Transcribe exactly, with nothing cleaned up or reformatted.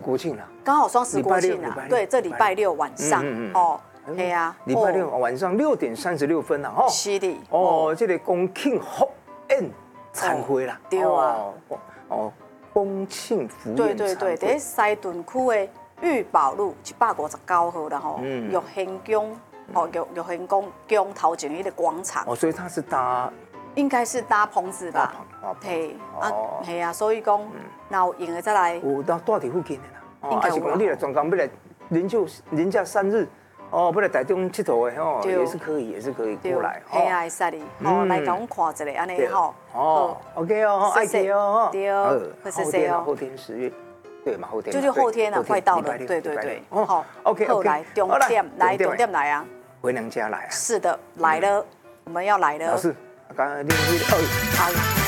国庆了， 刚好双十国庆啊，对，这礼拜六晚上哦，对呀， 礼拜六晚上六点三十六分啊，哦， 是的， 哦，这个公庆福宴餐会啦， 对啊， 哦，公庆福宴对对对，在西屯区的裕宝路一百五十九号啦吼，玉贤宫哦，玉玉贤宫宫头前那个广场， 哦，所以它是搭。 应该是搭棚子吧，嘿，啊，嘿啊，所以讲，然后用的再来， 有到住伫附近的啦，哦，还是讲你来专工要来临就临假三日，哦，要来台中佚佗的哦，也是可以，也是可以过来， 嘿啊，会使哩，哦，来甲阮看一下，安尼吼， 哦 ，OK 哦，爱去哦， 对， 后天哦，后天十月，对嘛，后天就是后天啊，快到了，对对对，好 ，OK， 后来重点来重点来啊， 回娘家来啊， 是的，来了，我们要来了， 老师。刚刚练习的， 好。